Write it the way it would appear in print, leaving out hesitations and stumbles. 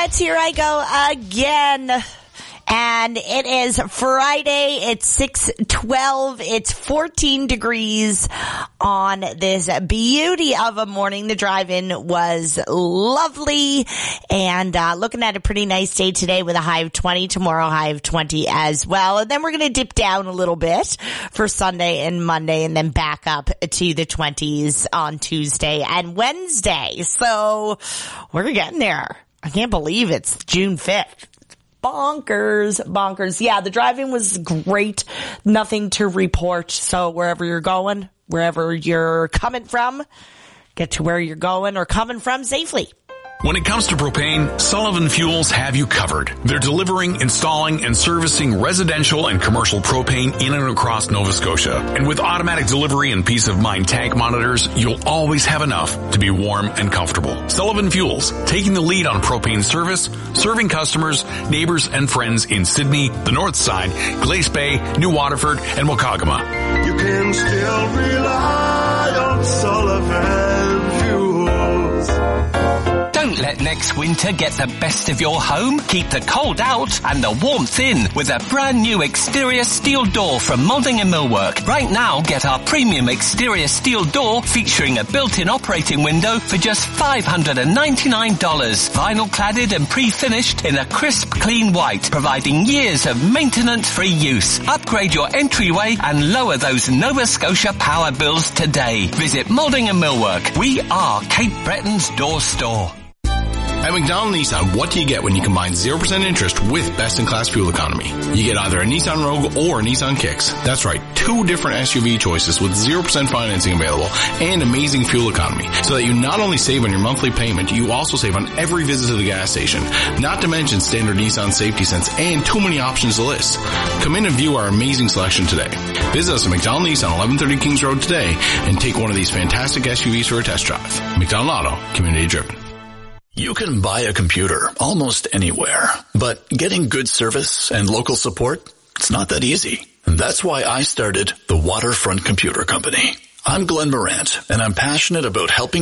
Moretz, here I go again. And it is Friday. It's 6:12. It's 14 degrees on this beauty of a morning. The drive-in was lovely, and looking at a pretty nice day today with a high of 20. Tomorrow, high of 20 as well. And then we're going to dip down a little bit for Sunday and Monday, and then back up to the 20s on Tuesday and Wednesday. So we're getting there. I can't believe it's June 5th. Bonkers. Yeah, the driving was great. Nothing to report. So wherever you're going, wherever you're coming from, get to where you're going or coming from safely. When it comes to propane, Sullivan Fuels have you covered. They're delivering, installing, and servicing residential and commercial propane in and across Nova Scotia. And with automatic delivery and peace of mind tank monitors, you'll always have enough to be warm and comfortable. Sullivan Fuels, taking the lead on propane service, serving customers, neighbors, and friends in Sydney, the North Side, Glace Bay, New Waterford, and Wakagama. You can still rely on Sullivan Fuels. Don't let next winter get the best of your home. Keep the cold out and the warmth in with a brand new exterior steel door from Moulding and Millwork. Right now, get our premium exterior steel door featuring a built-in operating window for just $599. Vinyl cladded and pre-finished in a crisp, clean white, providing years of maintenance-free use. Upgrade your entryway and lower those Nova Scotia power bills today. Visit Moulding and Millwork. We are Cape Breton's door store. At McDonald Nissan, what do you get when you combine 0% interest with best-in-class fuel economy? You get either a Nissan Rogue or a Nissan Kicks. That's right, two different SUV choices with 0% financing available and amazing fuel economy, so that you not only save on your monthly payment, you also save on every visit to the gas station. Not to mention standard Nissan Safety Sense and too many options to list. Come in and view our amazing selection today. Visit us at McDonald Nissan, 1130 Kings Road today, and take one of these fantastic SUVs for a test drive. McDonald Auto, community driven. You can buy a computer almost anywhere, but getting good service and local support, it's not that easy. And that's why I started the Waterfront Computer Company. I'm Glenn Morant, and I'm passionate about helping